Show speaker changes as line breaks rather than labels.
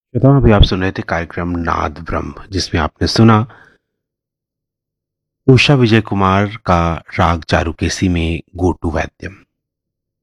श्रोताओं, अभी आप सुन रहे थे कार्यक्रम नाद ब्रह्म, जिसमें आपने सुना उषा विजय कुमार का राग चारुकेसी में गोटू वाद्यम।